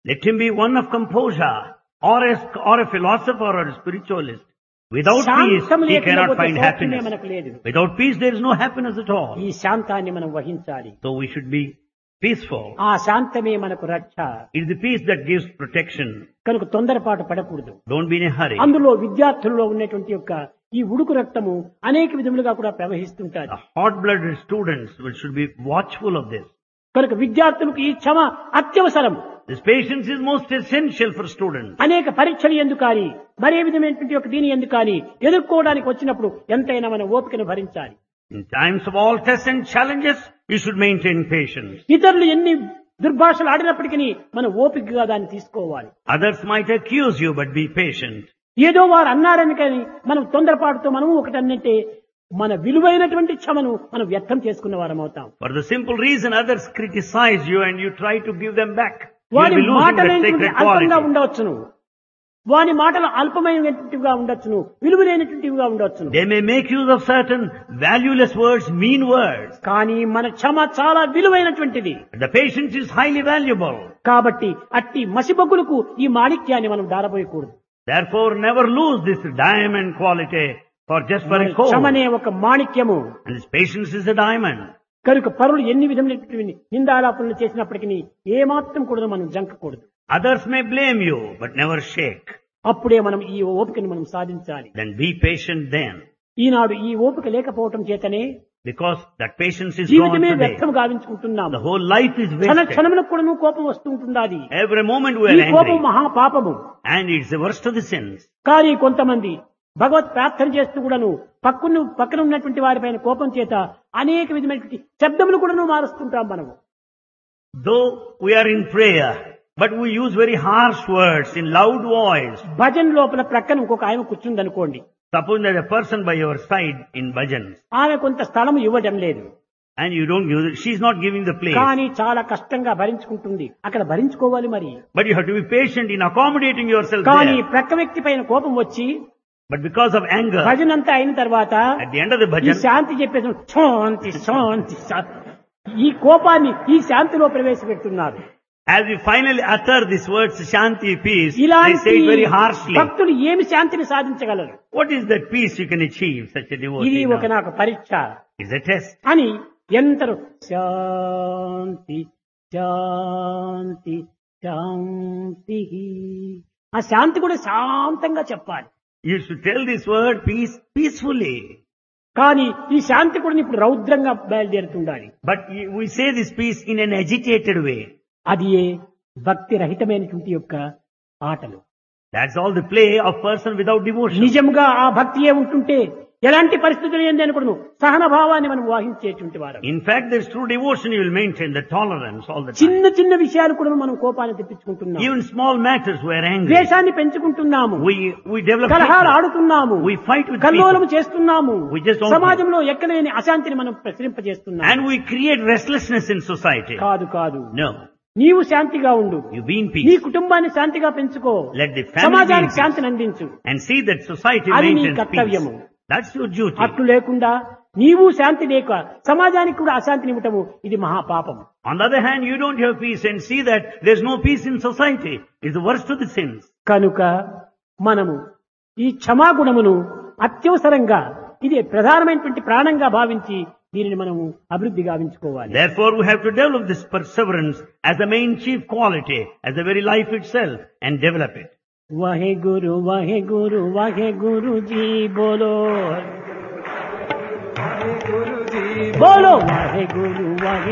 Let him be one of composure, or a philosopher or a spiritualist. Without peace, శాంతం he లేకుండా cannot పోతే find సౌఖ్యమే happiness. మనకు లేదు. Without peace, there is no happiness at all. ఈ శాంతాన్ని మనం వహించాలి. So we should be peaceful. ఆ శాంతమే మనకు రక్ష. It is the peace that gives protection. కనుక తొందరపాటు పడకూడదు. Don't be in a hurry. అందులో విద్యార్థుల్లో ఉన్నటువంటి యొక్క ఈ ఉడుకు రక్తము అనేక విధములుగా కూడా ప్రవహిస్తుంటారు. The hot-blooded students should be watchful of this. కనుక విద్యార్థులకు ఈ క్షమ అత్యవసరం. This patience is most essential for students. అనేక పరీక్షలు ఎందుకని మరే విధమైనటువంటి ఒక దీని ఎందుకని ఎదుర్కోవడానికి వచ్చినప్పుడు ఎంతైనా మన ఓపికను భరించాలి. In times of all tests and challenges, you should maintain patience. ఇతరులు ఎన్ని దుర్భాషలు ఆడినప్పటికీ మన ఓపికగా దాన్ని తీసుకోవాలి. Others might accuse you, but be patient. ఏదో వారు అన్నారని కానీ మనం తొందరపాటుతో మనము ఒకటన్నంటే మన విలువైనటువంటి క్షమను మనం వ్యర్థం చేసుకున్న వారం అవుతాం. For the simple reason others criticize you and you try to give them back, you will వారి be losing మాటలు that sacred అల్పంగా quality. ఉండవచ్చును, వారి మాటలు అల్పమైనటువంటివిగా ఉండొచ్చును, విలువైనటువంటివిగా ఉండొచ్చును. They may make use of certain valueless words, mean words. కానీ మన క్షమ చాలా విలువైనటువంటిది. The patience is highly valuable. కాబట్టి అట్టి మసిబొగ్గులకు ఈ మాణిక్యాన్ని మనం దారబోయకూడదు. Therefore, never lose this diamond quality for just for a coal. క్షమనే ఒక మాణిక్యము. And this patience is a diamond. కనుక పరులు ఎన్ని విధములైనటువంటి నిందాలాపనలు చేసినప్పటికీ ఏమాత్రం కూడా మనం జంకకూడదు. Others may blame you, but never shake. అప్పుడే మనం ఈ ఓపికను మనం సాధించాలి. Then be patient then. ఈనాడు ఈ ఓపిక లేకపోవటం చేతనే Because that patience is gone జీవితమే today. వ్యర్థం గావించుకుంటున్నాము. The whole life is క్షణ wasted. క్షణములకు కూడా కోపం వస్తూ ఉంటున్నది. Every moment we ఈ are కోపం angry. మహాపాపము. And it's the worst of the sins. కానీ కొంతమంది భగవత్ ప్రార్థన చేస్తూ కూడాను పక్కన ఉన్నటువంటి వారిపైన కోపం చేత అనేక విధమైనటువంటి శబ్దములు కూడాను మారుస్తుంటాం మనము. Though we are in prayer, but we use very harsh words in loud voice. భజన లోపల ప్రక్కన ఇంకొక ఆయన కూర్చుందనుకోండి. Suppose there's a person by your side in bhajans. ఆమె కొంత స్థలం ఇవ్వడం లేదు. And you don't give it, she's not giving the place. కానీ చాలా కష్టంగా భరించుకుంటుంది. అక్కడ భరించుకోవాలి మరి. But you have to be patient in accommodating yourself కానీ there. ప్రక్క వ్యక్తి పైన కోపం వచ్చి But because of anger, భజన అంతా అయిన తర్వాత at the end of the ఈ bhajan, శాంతి చెప్పేసి శాంతి శాంతి శాంతి. ఈ కోపాన్ని ఈ శాంతిలో ప్రవేశపెడుతున్నారు. as we finally utter these words, Shanti, peace, they ఇలాంటి say it very harshly. భక్తులు ఏమి శాంతిని సాధించగలరు? What is that peace you can achieve, such a ఇది devotee? ఒక నాకు పరీక్ష It's a test. అని ఎందరో శాంతి శాంతి శాంతి. ఆ శాంతి కూడా శాంతంగా చెప్పాలి. You should tell this word peace peacefully. కానీ ఈ శాంతి కూడా ఇప్పుడు రౌద్రంగా బయలుదేరుతుండాలి. But we say this peace in an agitated way. అది భక్తి రహితమైనటువంటి యొక్క ఆటలు. That's all the play of person without devotion. నిజంగా ఆ భక్తియే ఉంటుంటే ఎలాంటి పరిస్థితులు ఏంది అనుకును సహన భావాన్ని మనం వాహించేటువంటి వారు. In fact, there's true devotion, you will maintain the tolerance all the time. చిన్న చిన్న విషయాలు కూడా మనం కోపాన్ని తెప్పించుకుంటున్నాం. Even small matters we are angry. ద్వేషాన్ని పెంచుకుంటున్నాము. We develop కలహాలు hatred. ఆడుతున్నాము. We fight with కల్లోలము people. చేస్తున్నాము. We just don't- సమాజంలో ఎక్కడలేని అశాంతిని మనం ప్రసరింపజేస్తున్నాము. And we create restlessness in society. కాదు కాదు, No. నీవు శాంతిగా ఉండు. You be in నీ peace. కుటుంబాన్ని శాంతిగా పెంచుకో. Let the family be in సమాజానికి peace. శాంతిని అందించు. And see that society అది నీ maintains peace. కర్తవ్యము. That's your duty. అట్లు లేకుండా నీవు శాంతి లేక సమాజానికి కూడా అశాంతిని ఇవ్వటము ఇది మహాపాపము. On the other hand, you don't have peace and see that there's no peace in society. It's the worst of the sins. కనుక మనము ఈ క్షమాగుణమును అత్యవసరంగా ఇది ప్రధానమైనటువంటి ప్రాణంగా భావించి దీనిని మనము అభివృద్ధి గావించుకోవాలి. Therefore, we have to develop this perseverance as the main chief quality, as the very life itself, and develop it. Wahe Guru जी बोलो, बोलो वाहे गुरु वाहे